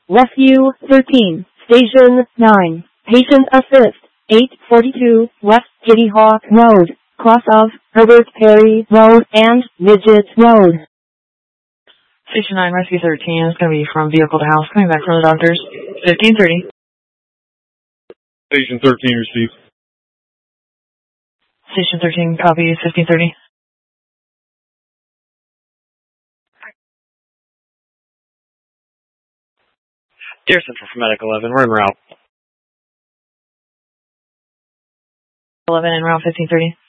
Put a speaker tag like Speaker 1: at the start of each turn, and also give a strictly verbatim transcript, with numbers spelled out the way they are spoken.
Speaker 1: Rescue thirteen, Station nine, Patient Assist, eight forty-two West Kitty Hawk Road, cross of Herbert Perry Road and Midget Road.
Speaker 2: Station nine, Rescue thirteen, it's going to be from vehicle to house, coming back from the doctors, fifteen thirty.
Speaker 3: Station thirteen received.
Speaker 2: Station thirteen, copy, fifteen thirty.
Speaker 4: Dear Central for Medic eleven, we're en route.
Speaker 2: eleven en route, fifteen thirty.